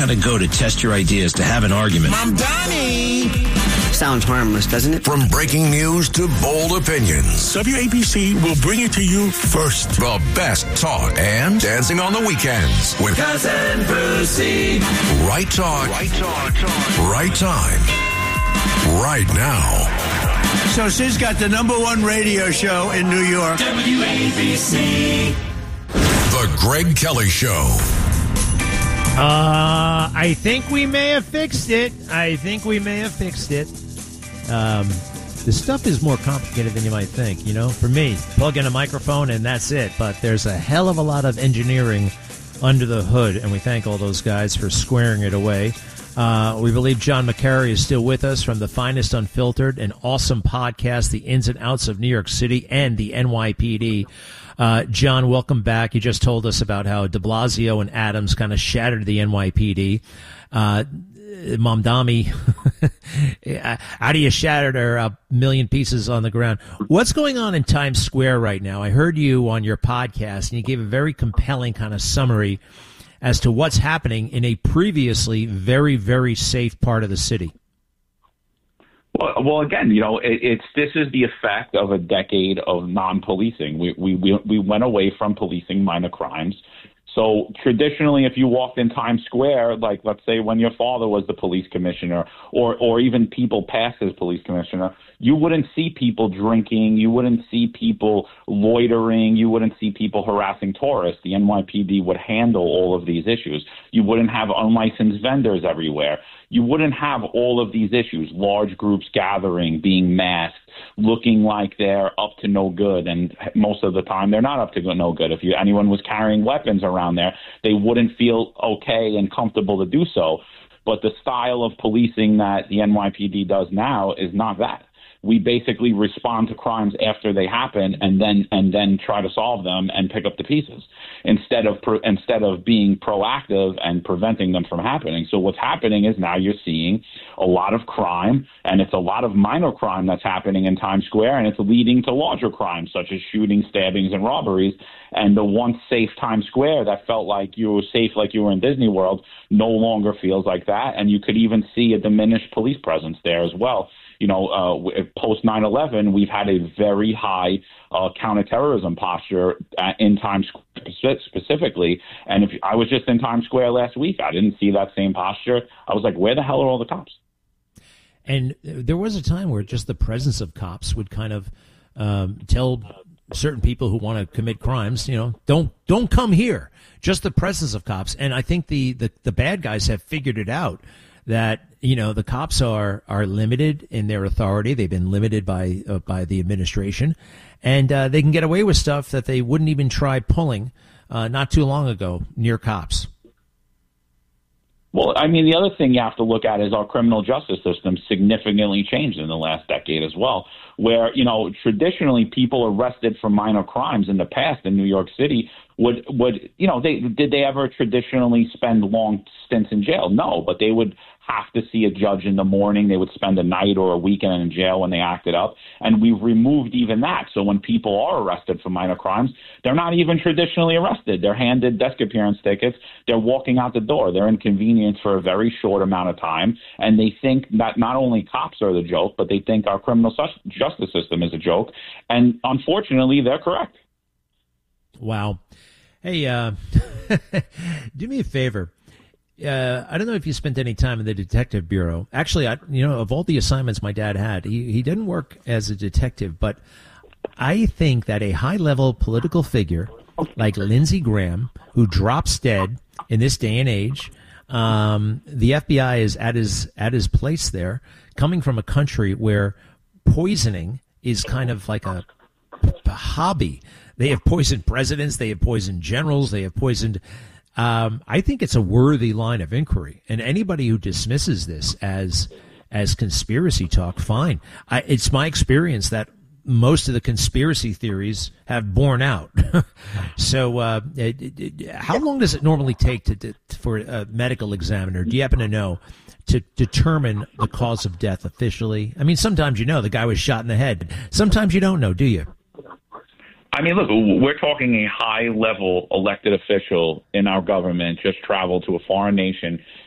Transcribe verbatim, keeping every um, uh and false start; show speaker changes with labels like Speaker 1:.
Speaker 1: Gotta go to test your ideas, to have an argument.
Speaker 2: I'm Donnie.
Speaker 3: Sounds harmless, doesn't it?
Speaker 4: From breaking news to bold opinions,
Speaker 5: W A B C will bring it to you first.
Speaker 4: The best talk and dancing on the weekends with
Speaker 2: Cousin Brucey.
Speaker 4: Right talk, right talk, right time, right now.
Speaker 6: So Sid's got the number one radio show in New York.
Speaker 2: W A B C.
Speaker 4: The Greg Kelly Show.
Speaker 7: Uh, I think we may have fixed it. I think we may have fixed it. Um, the stuff is more complicated than you might think, you know? For me, plug in a microphone and that's it. But there's a hell of a lot of engineering under the hood, and we thank all those guys for squaring it away. Uh, we believe John McCary is still with us from the Finest Unfiltered, an awesome podcast, the ins and outs of New York City and the N Y P D. Uh, John, welcome back. You just told us about how de Blasio and Adams kind of shattered the N Y P D. Uh, Mamdani, how do you shatter her a million pieces on the ground? What's going on in Times Square right now? I heard you on your podcast, and you gave a very compelling kind of summary as to what's happening in a previously very, very safe part of the city.
Speaker 8: Well, well, again, you know, it, it's this is the effect of a decade of non-policing. We we we we went away from policing minor crimes. So traditionally, if you walked in Times Square, like let's say when your father was the police commissioner, or or even people past as police commissioner, you wouldn't see people drinking, you wouldn't see people loitering, you wouldn't see people harassing tourists. The N Y P D would handle all of these issues. You wouldn't have unlicensed vendors everywhere. You wouldn't have all of these issues, large groups gathering, being masked, looking like they're up to no good. And most of the time, they're not up to no good. If you, anyone was carrying weapons around there, they wouldn't feel okay and comfortable to do so. But the style of policing that the N Y P D does now is not that. We basically respond to crimes after they happen and then and then try to solve them and pick up the pieces instead of pro, instead of being proactive and preventing them from happening. So what's happening is now you're seeing a lot of crime, and it's a lot of minor crime that's happening in Times Square, and it's leading to larger crimes such as shootings, stabbings, and robberies. And the once safe Times Square that felt like you were safe, like you were in Disney World, no longer feels like that. And you could even see a diminished police presence there as well. You know, uh, post nine eleven, we've had a very high uh, counterterrorism posture at, in Times Square specifically. And if I was just in Times Square last week, I didn't see that same posture. I was like, where the hell are all the cops?
Speaker 7: And there was a time where just the presence of cops would kind of um, tell certain people who want to commit crimes, you know, don't don't come here. Just the presence of cops. And I think the, the, the bad guys have figured it out, that, you know, the cops are, are limited in their authority. They've been limited by uh, by the administration, and uh, they can get away with stuff that they wouldn't even try pulling uh, not too long ago near cops.
Speaker 8: Well, I mean, the other thing you have to look at is our criminal justice system significantly changed in the last decade as well, where, you know, traditionally people arrested for minor crimes in the past in New York City would, would you know, they did they ever traditionally spend long stints in jail? No, but they would have to see a judge in the morning. They would spend a night or a weekend in jail when they acted up. And we've removed even that. So when people are arrested for minor crimes, they're not even traditionally arrested. They're handed desk appearance tickets. They're walking out the door. They're inconvenienced for a very short amount of time. And they think that not only cops are the joke, but they think our criminal justice system is a joke. And unfortunately, they're correct.
Speaker 7: Wow. Hey, uh, do me a favor. Uh, I don't know if you spent any time in the detective bureau. Actually, I, you know, of all the assignments my dad had, he, he didn't work as a detective, but I think that a high-level political figure like Lindsey Graham, who drops dead in this day and age, um, the F B I is at his at his place there, coming from a country where poisoning is kind of like a, a hobby. They have poisoned presidents, they have poisoned generals, they have poisoned... Um, I think it's a worthy line of inquiry, and anybody who dismisses this as as conspiracy talk, fine. I, it's my experience that most of the conspiracy theories have borne out. So, uh, it, it, how long does it normally take to, to for a medical examiner? Do you happen to know to determine the cause of death officially? I mean, sometimes you know the guy was shot in the head. Sometimes you don't know, do you?
Speaker 8: I mean, look, we're talking a high-level elected official in our government just traveled to a foreign nation